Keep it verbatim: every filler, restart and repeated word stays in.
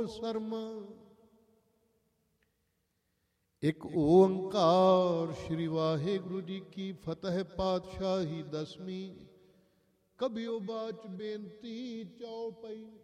ਸਰਮਾ। ਇੱਕ ਓੰਕਾਰ ਸ਼੍ਰੀ ਵਾਹਿਗੁਰੂ ਜੀ ਕੀ ਫਤਿਹ ਪਾਤਸ਼ਾਹੀ ਦਸਵੀਂ। ਕਬਿਓ ਬਾਚ ਬੇਨਤੀ ਚਉ ਪਈ।